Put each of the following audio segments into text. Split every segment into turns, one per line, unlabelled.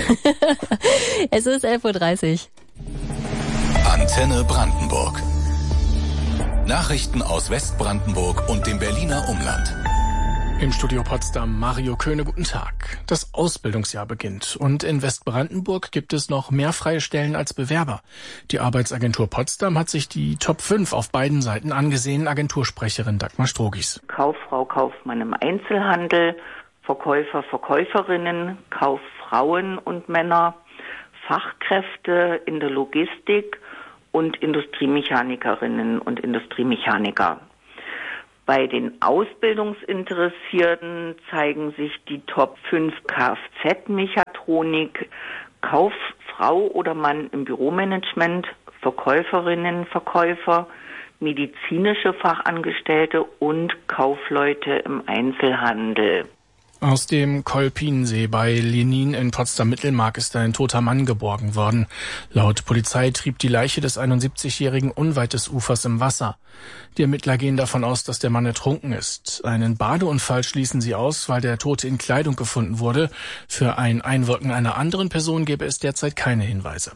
Es ist 11:30 Uhr.
Antenne Brandenburg. Nachrichten aus Westbrandenburg und dem Berliner Umland.
Im Studio Potsdam Mario Köhne, guten Tag. Das Ausbildungsjahr beginnt und in Westbrandenburg gibt es noch mehr freie Stellen als Bewerber. Die Arbeitsagentur Potsdam hat sich die Top 5 auf beiden Seiten angesehen, Agentursprecherin Dagmar Strogis.
Kauffrau, Kaufmann im Einzelhandel, Verkäufer, Verkäuferinnen, Kauffrauen und Männer, Fachkräfte in der Logistik und Industriemechanikerinnen und Industriemechaniker. Bei den Ausbildungsinteressierten zeigen sich die Top 5 Kfz-Mechatronik, Kauffrau oder Mann im Büromanagement, Verkäuferinnen, Verkäufer, medizinische Fachangestellte und Kaufleute im Einzelhandel.
Aus dem Kolpinsee bei Lenin in Potsdam-Mittelmark ist ein toter Mann geborgen worden. Laut Polizei trieb die Leiche des 71-Jährigen unweit des Ufers im Wasser. Die Ermittler gehen davon aus, dass der Mann ertrunken ist. Einen Badeunfall schließen sie aus, weil der Tote in Kleidung gefunden wurde. Für ein Einwirken einer anderen Person gäbe es derzeit keine Hinweise.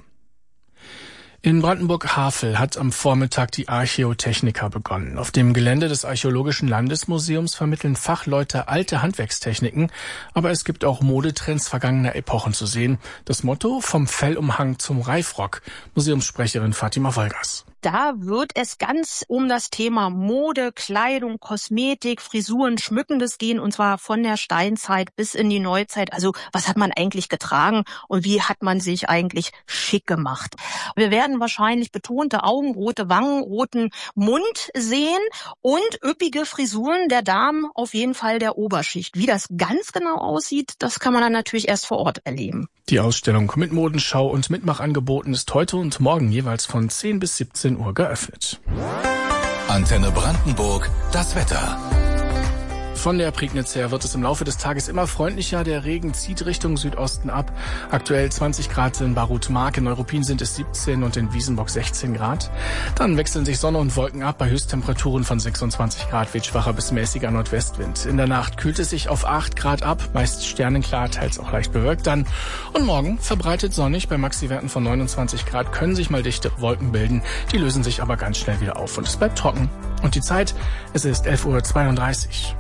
In Brandenburg-Havel hat am Vormittag die Archäotechnika begonnen. Auf dem Gelände des Archäologischen Landesmuseums vermitteln Fachleute alte Handwerkstechniken, aber es gibt auch Modetrends vergangener Epochen zu sehen. Das Motto: vom Fellumhang zum Reifrock. Museumssprecherin Fatima Wolgers.
Da wird es ganz um das Thema Mode, Kleidung, Kosmetik, Frisuren, Schmückendes gehen, und zwar von der Steinzeit bis in die Neuzeit. Also was hat man eigentlich getragen und wie hat man sich eigentlich schick gemacht? Wir werden wahrscheinlich betonte Augen, rote Wangen, roten Mund sehen und üppige Frisuren der Damen, auf jeden Fall der Oberschicht. Wie das ganz genau aussieht, das kann man dann natürlich erst vor Ort erleben.
Die Ausstellung mit Modenschau und Mitmachangeboten ist heute und morgen jeweils von 10 bis 17 Uhr geöffnet.
Antenne Brandenburg, das Wetter.
Von der Prignitz her wird es im Laufe des Tages immer freundlicher. Der Regen zieht Richtung Südosten ab. Aktuell 20 Grad in Barut-Mark, in Neuruppin sind es 17 und in Wiesenbock 16 Grad. Dann wechseln sich Sonne und Wolken ab. Bei Höchsttemperaturen von 26 Grad weht schwacher bis mäßiger Nordwestwind. In der Nacht kühlt es sich auf 8 Grad ab, meist sternenklar, teils auch leicht bewölkt dann. Und morgen verbreitet sonnig. Bei Maxiwerten von 29 Grad können sich mal dichte Wolken bilden. Die lösen sich aber ganz schnell wieder auf und es bleibt trocken. Und die Zeit, es ist 11:32 Uhr.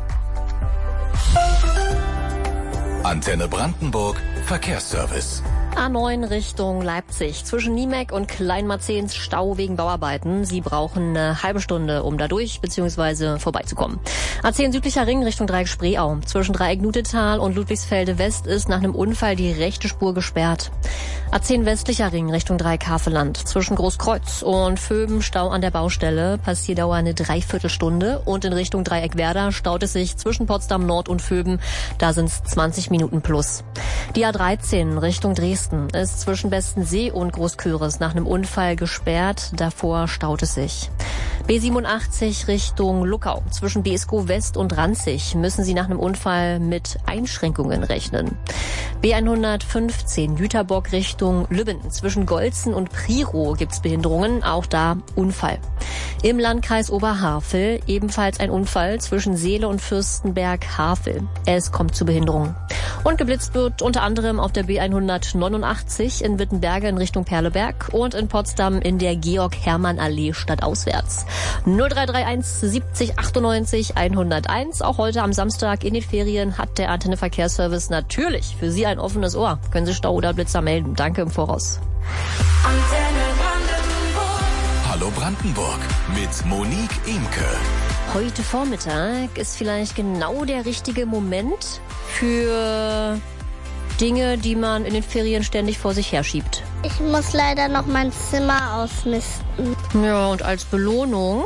Antenne Brandenburg, Verkehrsservice.
A9 Richtung Leipzig. Zwischen Niemek und Kleinmarzehns Stau wegen Bauarbeiten. Sie brauchen eine halbe Stunde, um da durch bzw. vorbeizukommen. A10 südlicher Ring Richtung Dreieck Spreeau. Zwischen Dreieck Nutetal und Ludwigsfelde West ist nach einem Unfall die rechte Spur gesperrt. A10 westlicher Ring Richtung Dreieck Havelland. Zwischen Großkreuz und Vöben Stau an der Baustelle. Passierdauer eine Dreiviertelstunde. Und in Richtung Dreieck Werder staut es sich zwischen Potsdam Nord und Vöben. Da sind es 20 Minuten plus. Die A13 Richtung Dresden ist zwischen Bestensee und Großküres nach einem Unfall gesperrt. Davor staut es sich. B87 Richtung Luckau. Zwischen Beeskow West und Ranzig müssen Sie nach einem Unfall mit Einschränkungen rechnen. B115 Jüterbock Richtung Lübben. Zwischen Golzen und Priro gibt's Behinderungen. Auch da Unfall. Im Landkreis Oberhavel ebenfalls ein Unfall zwischen Seele und Fürstenberg-Havel. Es kommt zu Behinderungen. Und geblitzt wird unter anderem auf der B189 in Wittenberge in Richtung Perleberg und in Potsdam in der Georg-Hermann-Allee stadtauswärts. 0331 70 98 101. Auch heute am Samstag in den Ferien hat der Antenne Verkehrsservice natürlich für Sie ein offenes Ohr. Können Sie Stau oder Blitzer melden. Danke im Voraus.
Antenne Brandenburg. Hallo Brandenburg mit Monique Imke.
Heute Vormittag ist vielleicht genau der richtige Moment für Dinge, die man in den Ferien ständig vor sich herschiebt.
Ich muss leider noch mein Zimmer ausmisten.
Ja, und als Belohnung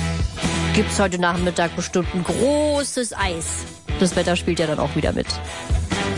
gibt's heute Nachmittag bestimmt ein großes Eis. Das Wetter spielt ja dann auch wieder mit.